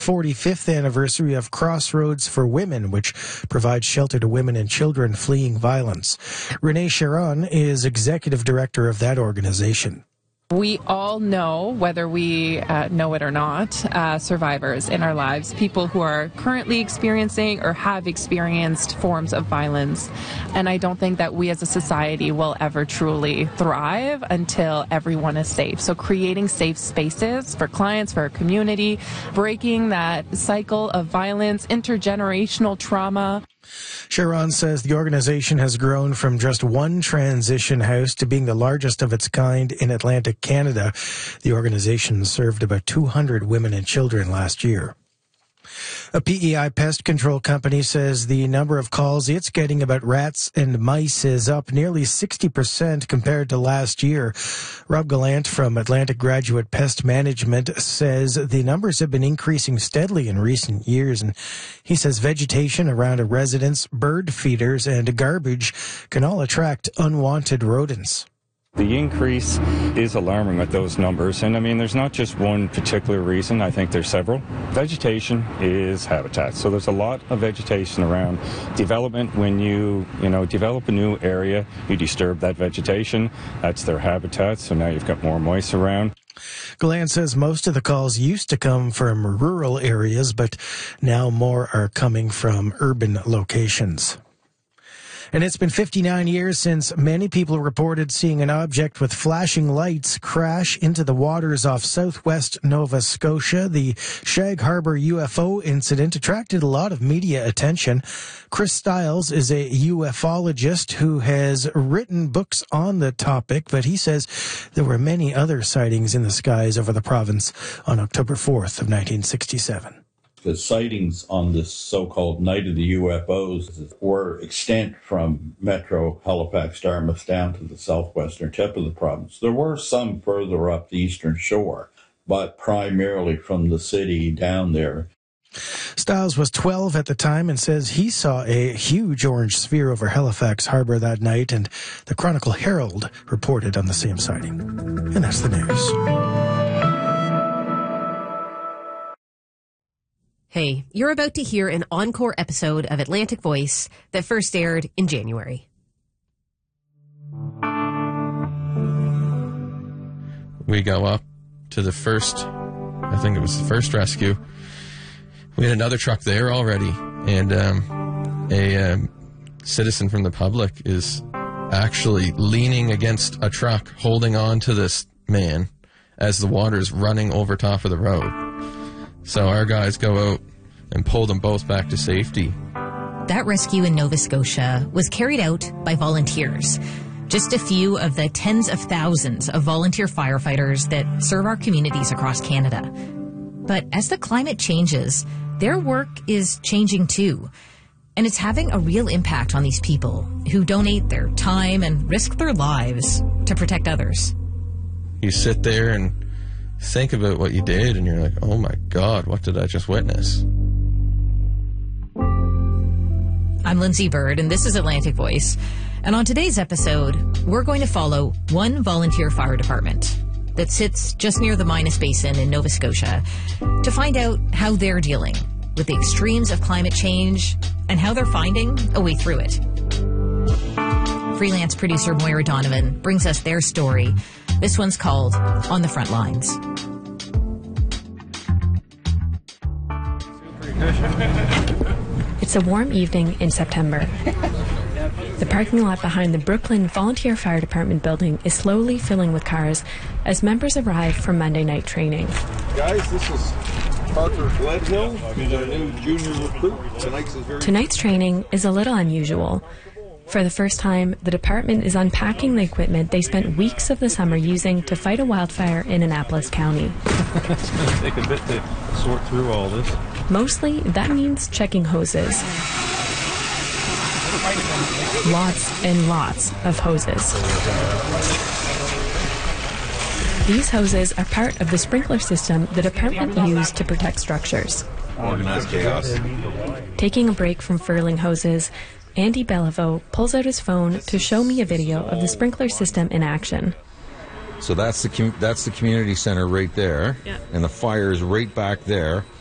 45th anniversary of Crossroads for Women, which provides shelter to women and children fleeing violence. Renee Sharon is executive director of that organization. We all know, whether we know it or not, survivors in our lives, people who are currently experiencing or have experienced forms of violence. And I don't think that we as a society will ever truly thrive until everyone is safe. So creating safe spaces for clients, for our community, breaking that cycle of violence, intergenerational trauma. Sharon says the organization has grown from just one transition house to being the largest of its kind in Atlantic Canada. The organization served about 200 women and children last year. A PEI pest control company says the number of calls it's getting about rats and mice is up nearly 60% compared to last year. Rob Gallant from Atlantic Graduate Pest Management says the numbers have been increasing steadily in recent years, and he says vegetation around a residence, bird feeders, and garbage can all attract unwanted rodents. The increase is alarming with those numbers, and I mean, there's not just one particular reason. I think there's several. Vegetation is habitat, so there's a lot of vegetation around. Development, when you develop a new area, you disturb that vegetation. That's their habitat, so now you've got more mice around. Gallant says most of the calls used to come from rural areas, but now more are coming from urban locations. And it's been 59 years since many people reported seeing an object with flashing lights crash into the waters off southwest Nova Scotia. The Shag Harbour UFO incident attracted a lot of media attention. Chris Stiles is a ufologist who has written books on the topic, but he says there were many other sightings in the skies over the province on October 4th of 1967. The sightings on this so-called Night of the UFOs were extent from Metro, Halifax, Dartmouth down to the southwestern tip of the province. There were some further up the eastern shore, but primarily from the city down there. Stiles was 12 at the time and says he saw a huge orange sphere over Halifax Harbour that night, and the Chronicle Herald reported on the same sighting. And that's the news. Hey, you're about to hear an encore episode of Atlantic Voice that first aired in January. We go up to the first, I think it was the first rescue. We had another truck there already, and a citizen from the public is actually leaning against a truck, holding on to this man as the water's running over top of the road. So our guys go out and pull them both back to safety. That rescue in Nova Scotia was carried out by volunteers. Just a few of the tens of thousands of volunteer firefighters that serve our communities across Canada. But as the climate changes, their work is changing too. And it's having a real impact on these people who donate their time and risk their lives to protect others. You sit there and think about what you did, and you're like, oh my God, what did I just witness? I'm Lindsay Bird, and this is Atlantic Voice. And on today's episode, we're going to follow one volunteer fire department that sits just near the Minas Basin in Nova Scotia to find out how they're dealing with the extremes of climate change and how they're finding a way through it. Freelance producer Moira Donovan brings us their story. This one's called On the Front Lines. It's a warm evening in September. The parking lot behind the Brooklyn Volunteer Fire Department building is slowly filling with cars as members arrive for Monday night training. Guys, this is Parker Gledhill. He's our new junior recruit. Tonight's training is a little unusual. For the first time, the department is unpacking the equipment they spent weeks of the summer using to fight a wildfire in Annapolis County. It's going to take a bit to sort through all this. Mostly, that means checking hoses. Lots and lots of hoses. These hoses are part of the sprinkler system the department used to protect structures. Organized chaos. Taking a break from furling hoses, Andy Beliveau pulls out his phone to show me a video of the sprinkler system in action. So that's the community center right there, and the fire is right back there.